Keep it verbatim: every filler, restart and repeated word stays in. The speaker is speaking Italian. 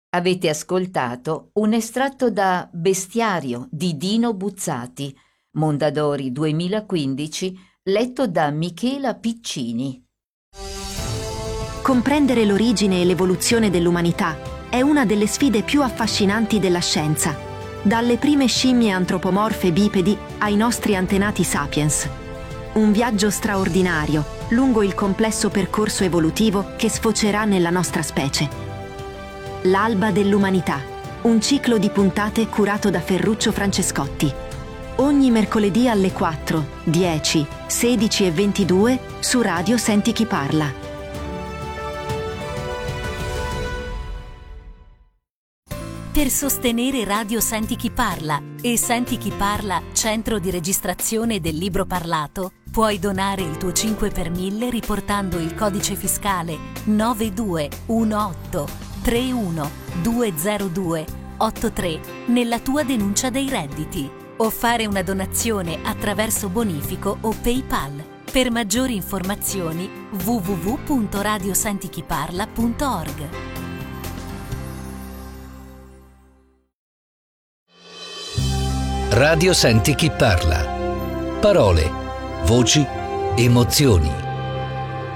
Avete ascoltato un estratto da Bestiario di Dino Buzzati, Mondadori duemilaquindici, letto da Michela Piccini. Comprendere l'origine e l'evoluzione dell'umanità è una delle sfide più affascinanti della scienza, dalle prime scimmie antropomorfe bipedi ai nostri antenati sapiens. Un viaggio straordinario lungo il complesso percorso evolutivo che sfocerà nella nostra specie. L'alba dell'umanità, un ciclo di puntate curato da Ferruccio Francescotti. Ogni mercoledì alle quattro, dieci, sedici e ventidue su Radio Senti Chi Parla. Per sostenere Radio Senti Chi Parla e Senti Chi Parla, centro di registrazione del libro parlato, puoi donare il tuo cinque per mille riportando il codice fiscale nove due uno otto tre uno due zero due otto tre nella tua denuncia dei redditi o fare una donazione attraverso bonifico o PayPal. Per maggiori informazioni w w w punto radio senti chi parla punto org. Radio Senti Chi Parla. Parole, voci, emozioni.